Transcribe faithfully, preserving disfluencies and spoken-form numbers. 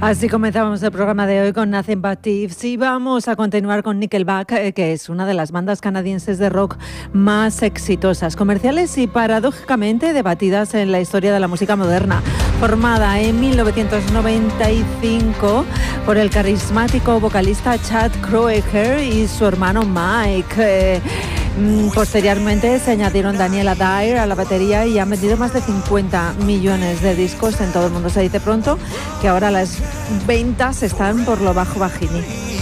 Así comenzamos el programa de hoy con Nothing But Thieves y vamos a continuar con Nickelback, que es una de las bandas canadienses de rock más exitosas, comerciales y paradójicamente debatidas en la historia de la música moderna. Formada en mil novecientos noventa y cinco por el carismático vocalista Chad Kroeger y su hermano Mike. Eh, Posteriormente se añadieron Daniel Adair a la batería y han vendido más de cincuenta millones de discos en todo el mundo. Se dice pronto que ahora las ventas están por lo bajo bajini.